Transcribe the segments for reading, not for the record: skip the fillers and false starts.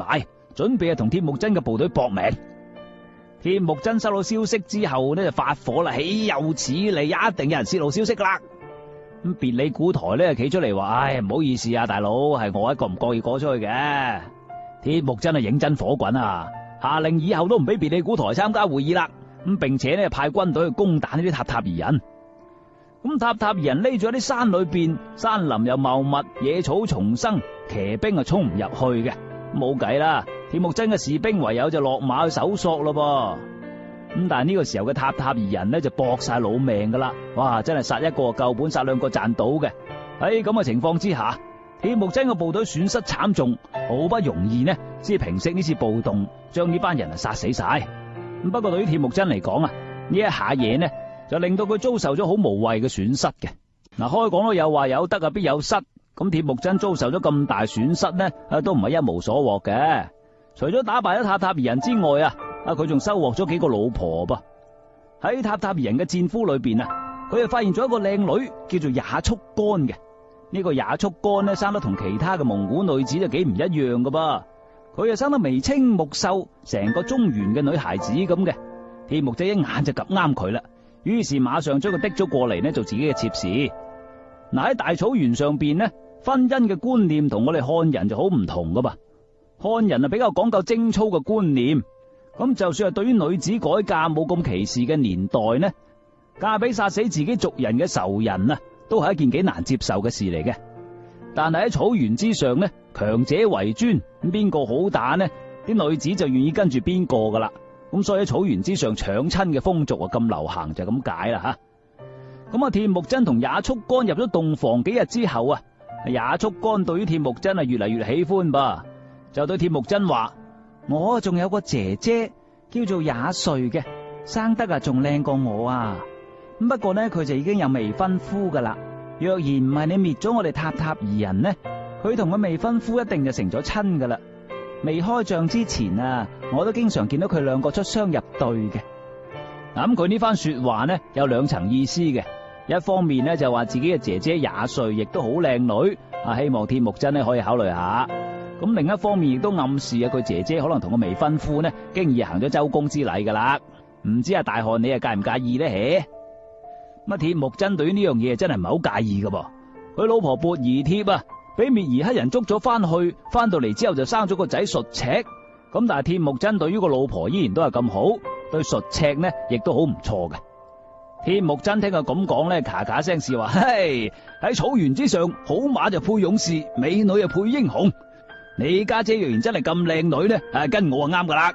大，準備同鐵木真嘅部隊搏命。鐵木真收到消息之後呢，就發火啦，豈有此理，一定有人泄露消息啦。咁別里古台呢企出嚟話：唉，唔好意思啊，大佬，係我一個唔覺意講出去嘅。鐵木真係認真火滾啊，下令以後都唔俾別里古台參加會議啦。咁並且呢派軍隊去攻打呢啲塔塔爾人。咁塔塔爾人匿咗喺啲山裏邊，山林又茂密，野草叢生，騎兵啊衝唔入去嘅，冇計啦。鐵木真嘅士兵唯有就落馬去搜索咯噃。咁但係呢個時候嘅塔塔爾人呢就搏晒老命噶啦，哇！真係殺一個夠本，殺兩個賺到嘅。喺咁嘅情況之下，鐵木真嘅部隊損失慘重，好不容易呢先平息呢次暴動，將呢班人啊殺死晒。咁不過對於鐵木真嚟講啊，呢一下嘢呢就令到佢遭受咗好無謂嘅損失嘅。嗱，開講都有話有得啊必有失，咁鐵木真遭受咗咁大損失呢，都唔係一無所獲嘅。除咗打敗咗塔塔爾人之外啊，佢仲收穫咗幾個老婆噃。喺塔塔爾人嘅戰俘裏邊啊，佢又發現咗一個靚女叫做雅速干嘅。呢個雅速干呢生得同其他嘅蒙古女子就幾唔一樣噶噃。佢又生得眉清目秀，成個中原嘅女孩子咁嘅。鐵木真一眼就及啱佢啦，於是馬上將佢滴咗過嚟呢做自己嘅妾侍。嗱，喺大草原上邊呢，婚姻嘅觀念同我哋漢人就好唔同噶噃。漢人啊比較講究貞操嘅觀念，咁就算係對於女子改嫁冇咁歧視嘅年代呢，嫁俾殺死自己族人嘅仇人啊，都係一件幾難接受嘅事嚟嘅。但係喺草原之上呢，強者為尊，邊個好打呢？啲女子就願意跟住邊個噶啦。咁所以喺草原之上搶親嘅風俗啊咁流行，就咁解啦吓。咁啊，鐵木真同雅速干入咗洞房幾日之後啊，雅速干對於鐵木真啊越嚟越喜歡噃。就對鐵木真話：我仲有個姐姐叫做雅穗嘅，生得啊仲靚過我啊。不過呢，佢就已經有未婚夫噶啦。若然唔係你滅咗我哋塔塔爾人呢，佢同個未婚夫一定就成咗親噶啦。未開仗之前啊，我都經常見到佢兩個出雙入對嘅。咁佢呢番說話呢有兩層意思嘅。一方面呢就話自己嘅姐姐雅穗亦都好靚女，希望鐵木真呢可以考慮下。咁另一方面亦都暗示佢姐姐可能同個未婚夫呢經已行咗周公之禮噶啦，唔知大漢你介唔介意呢？乜鐵木真對於呢樣嘢真係唔係好介意噶噃。佢老婆缽兒帖啊，俾滅兒黑人捉咗翻去，翻到嚟之後就生咗個仔術赤。咁但係鐵木真對於個老婆依然都係咁好，對術赤呢亦都好唔錯嘅。鐵木真聽佢咁講呢，咔咔聲笑話：嘿，喺草原之上，好馬就配勇士，美女就配英雄。你家姐若然真係咁靚女呢，跟我啊啱噶啦。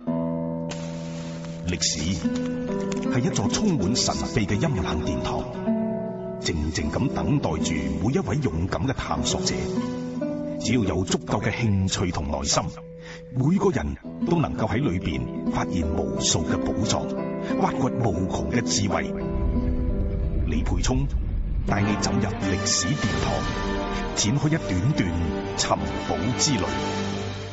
歷史係一座充滿神秘嘅陰冷殿堂，靜靜咁等待住每一位勇敢嘅探索者。只要有足夠嘅興趣同耐心，每個人都能夠喺裏邊發現無數嘅寶藏，挖掘無窮嘅智慧。李培聰帶你走入歷史殿堂，展開一段段尋寶之旅。